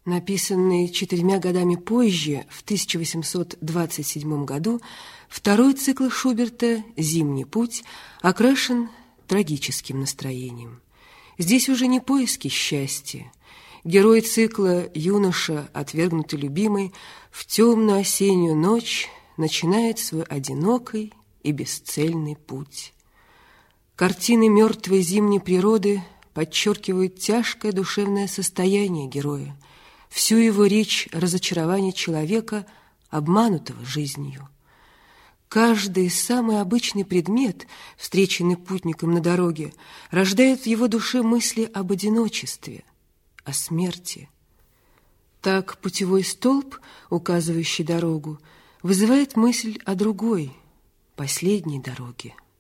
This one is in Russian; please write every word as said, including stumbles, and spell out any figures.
Написанный четырьмя годами позже, в тысяча восемьсот двадцать седьмом году, второй цикл Шуберта «Зимний путь» окрашен трагическим настроением. Здесь уже не поиски счастья. Герой цикла, юноша, отвергнутый любимый, в темную осеннюю ночь начинает свой одинокий и бесцельный путь. Картины мертвой зимней природы подчеркивают тяжкое душевное состояние героя, всю его речь разочарования человека, обманутого жизнью. Каждый самый обычный предмет, встреченный путником на дороге, рождает в его душе мысли об одиночестве, о смерти. Так путевой столб, указывающий дорогу, вызывает мысль о другой, последней дороге.